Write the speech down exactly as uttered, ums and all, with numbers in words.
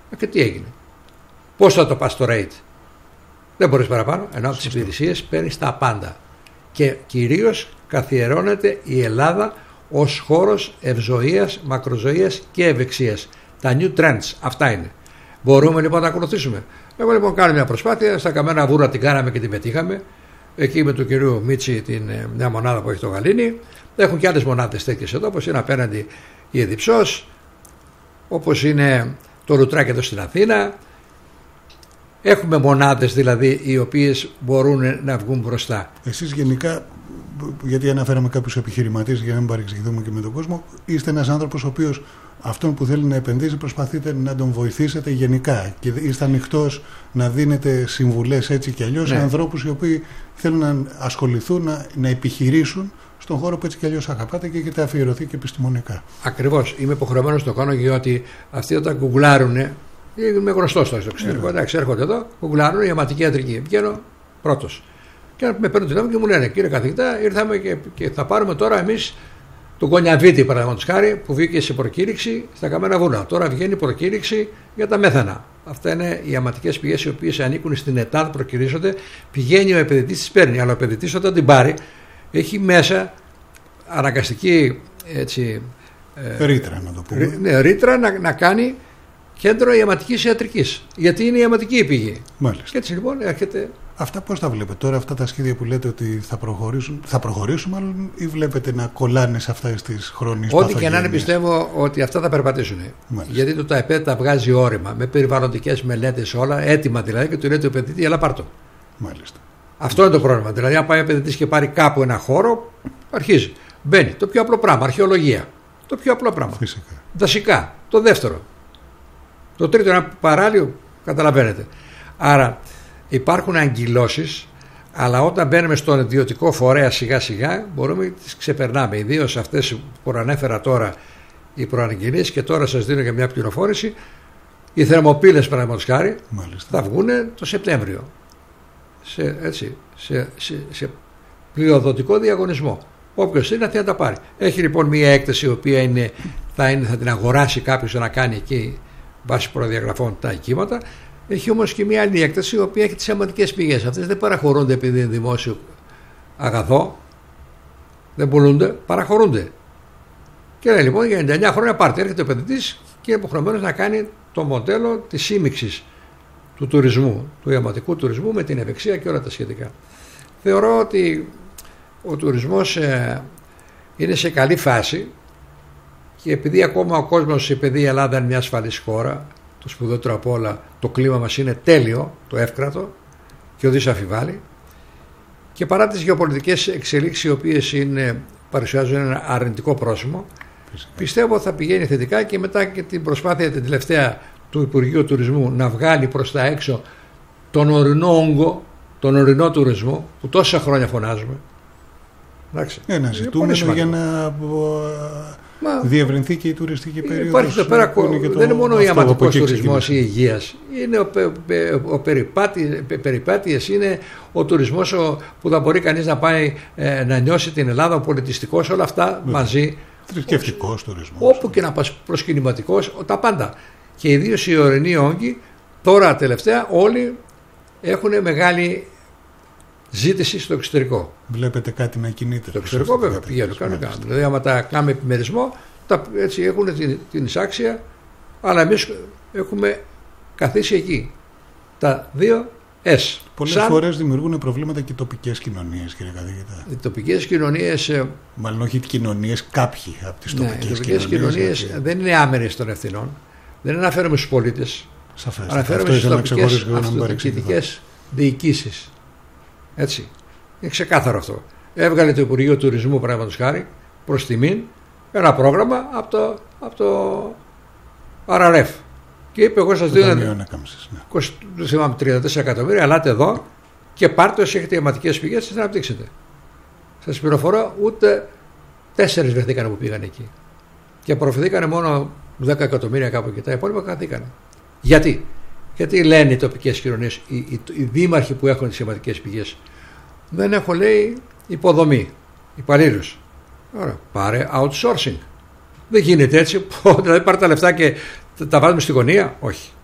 Και τι έγινε? Πώς θα το πας το rate? Δεν μπορείς παραπάνω, ενώ από τις υπηρεσίες παίρνεις τα πάντα. Και κυρίως καθιερώνεται η Ελλάδα ως χώρος ευζοίας, μακροζωίας και ευεξίας. Τα new trends, αυτά είναι. Μπορούμε λοιπόν να ακολουθήσουμε. Εγώ λοιπόν κάνω μια προσπάθεια, στα Καμένα Βούρα την κάναμε και την πετύχαμε. Εκεί με του κυρίου Μίτσι, την, μια μονάδα που έχει το Γαλήνη. Έχουν και άλλες μονάδες τέτοιες εδώ, όπως είναι απέναντι η Εδιψός, όπως είναι το Ρουτράκι εδώ στην Αθήνα. Έχουμε μονάδες δηλαδή οι οποίες μπορούν να βγουν μπροστά. Εσείς γενικά, γιατί αναφέραμε κάποιους επιχειρηματίες για να μην παρεξηγηθούμε και με τον κόσμο, είστε ένας άνθρωπος ο οποίος αυτόν που θέλει να επενδύσει προσπαθείτε να τον βοηθήσετε γενικά και είστε ανοιχτός να δίνετε συμβουλές έτσι και αλλιώς, ναι, σε ανθρώπους οι οποίοι θέλουν να ασχοληθούν, να, να επιχειρήσουν στον χώρο που έτσι και αλλιώς αγαπάτε και έχετε αφιερωθεί και επιστημονικά. Ακριβώς. Είμαι υποχρεωμένος να το κάνω, γιατί αυτοί όταν γκουγκλάρουν, είμαι γνωστός στο εξωτερικό, εντάξει, έρχονται εδώ, γκουγκλάρουν η αιματική ιατρική. Βγαίνω πρώτος. Και με παίρνουν τηλέφωνο και μου λένε: κύριε καθηγητά, ήρθαμε και, και θα πάρουμε τώρα εμείς τον Κονιαβίτη, παραδείγματος χάρη, που βγήκε σε προκήρυξη στα Καμένα Βούνα. Τώρα βγαίνει προκήρυξη για τα μέθανα. Αυτά είναι οι αιματικές πηγές οι οποίες ανήκουν στην ΕΤΑΔ, προκυρίζονται. Πηγαίνει ο επενδυτής, τις παίρνει. Αλλά ο επενδυτής όταν την πάρει, έχει μέσα αναγκαστική έτσι, ε, ρήτρα, να το πούμε. Ναι, ρήτρα να, να κάνει κέντρο αιματικής ιατρικής. Γιατί είναι η αιματική η πηγή. Μάλιστα. Και έτσι λοιπόν έρχεται. Αυτά πώς τα βλέπετε τώρα, αυτά τα σχέδια που λέτε ότι θα προχωρήσουν, θα προχωρήσουν μάλλον, ή βλέπετε να κολλάνε σε αυτές τις χρόνιες παθογένειες? Ό,τι και να είναι, πιστεύω ότι αυτά θα περπατήσουν. Μάλιστα. Γιατί το ΤΑΕΠΕ τα βγάζει όρημα, με περιβαλλοντικές μελέτες, όλα έτοιμα δηλαδή, και του λέει το επενδυτή, αλλά πάρ' το. Μάλιστα. Αυτό είναι το πρόβλημα. Δηλαδή, αν πάει ο επενδυτής και πάρει κάπου ένα χώρο, αρχίζει. Μπαίνει. Το πιο απλό πράγμα, αρχαιολογία. Το πιο απλό πράγμα. Φυσικά. Δασικά. Το δεύτερο. Το τρίτο, ένα παράλληλο, καταλαβαίνετε. Άρα υπάρχουν αγκυλώσεις, αλλά όταν μπαίνουμε στον ιδιωτικό φορέα σιγά σιγά μπορούμε να τις ξεπερνάμε. Ιδίως αυτές που προανέφερα τώρα, οι προαναγγελίες, και τώρα σας δίνω για μια πληροφόρηση. Οι θερμοπύλες, παραδείγματος χάρη, θα βγουν το Σεπτέμβριο. Σε, έτσι, σε, σε, σε πληροδοτικό διαγωνισμό. Όποιος είναι θα τα πάρει. Έχει λοιπόν μια έκθεση η οποία είναι, θα, είναι, θα την αγοράσει κάποιος να κάνει εκεί βάσει προδιαγραφών τα οικήματα. Έχει όμως και μια άλλη έκθεση η οποία έχει τις αιματικές πηγές. Αυτές δεν παραχωρούνται επειδή είναι δημόσιο αγαθό, δεν πουλούνται, παραχωρούνται. Και λέει λοιπόν για ενενήντα εννέα χρόνια πάρτε. Έρχεται ο επενδυτής και είναι υποχρεωμένος να κάνει το μοντέλο της σύμμιξης του τουρισμού, του αιματικού τουρισμού με την ευεξία και όλα τα σχετικά. Θεωρώ ότι ο τουρισμός ε, είναι σε καλή φάση, και επειδή ακόμα ο κόσμος, επειδή η Ελλάδα είναι μια ασφαλής χώρα, το σπουδαιότερο από όλα, το κλίμα μας είναι τέλειο, το εύκρατο και ουδής αφιβάλλει, και παρά τις γεωπολιτικές εξελίξεις οι οποίες είναι, παρουσιάζουν ένα αρνητικό πρόσημο, φυσικά, πιστεύω θα πηγαίνει θετικά, και μετά και την προσπάθεια την τελευταία του Υπουργείου Τουρισμού να βγάλει προς τα έξω τον ορεινό όγκο, τον ορεινό τουρισμό που τόσα χρόνια φωνάζουμε. Εντάξει. Ναι, να ζητούμε για να Μα... διευρυνθεί και η τουριστική περίοδος. Υπάρχει εδώ πέρα, δεν είναι μόνο ο ιαματικός τουρισμός ή υγείας. Είναι ο, ο, ο περιπάτη, περιπάτειες, είναι ο τουρισμός ο, που θα μπορεί κανείς να πάει ε, να νιώσει την Ελλάδα, ο πολιτιστικός, όλα αυτά με, μαζί. Θρησκευτικός τουρισμός. Όπου και να πας, προσκυνηματικός, τα πάντα. Και ιδίως οι ορεινοί όγκοι, τώρα τελευταία όλοι έχουν μεγάλη ζήτηση στο εξωτερικό. Βλέπετε κάτι να κινείται? Στο εξωτερικό βέβαια πηγαίνουν, κάνουν, κάνουν. Δηλαδή άμα τα κάνουμε επιμερισμό, τα, έτσι έχουν την, την εισάξια, αλλά εμείς έχουμε καθίσει εκεί. Τα δύο S. Πολλές Σαν... φορές δημιουργούν προβλήματα και οι τοπικές κοινωνίες, κύριε καθηγητά. Οι τοπικές κοινωνίες... Μάλλον όχι οι κοινωνίες, κάποιοι από τις τοπικές, ναι, οι τοπικές κοινωνίες. κοινωνίες γιατί... δεν είναι άμερες των ευθυνών. Δεν αναφέρομαι στους πολίτες. Σαφές. Αναφέρομαι στις τοπικές αυτοδιοικητικές διοικήσεις. Έτσι. Είναι ξεκάθαρο αυτό. Έβγαλε το Υπουργείο Τουρισμού, παραδείγματος χάρη, προς τιμήν, ένα πρόγραμμα από το, από το αρ αρ εφ. Και είπε: εγώ σας δίνω ναι. τριάντα τέσσερα εκατομμύρια, ελάτε εδώ και πάρτε όσοι έχετε αιματικές πηγές, σας να αναπτύξετε. Σας πληροφορώ, ούτε τέσσερις βρεθήκανε που πήγαν εκεί. Και απορροφηθήκανε μόνο δέκα εκατομμύρια κάπου εκεί. Τα υπόλοιπα καθήκανε. Γιατί? Γιατί λένε οι τοπικές κοινωνίες, οι, οι, οι δήμαρχοι που έχουν τις αιματικές πηγές, δεν έχω, λέει, υποδομή, υπαλλήλους. Άρα πάρε outsourcing. Δεν γίνεται έτσι. Δηλαδή πάρε τα λεφτά και τα βάζουμε στη γωνία. Όχι.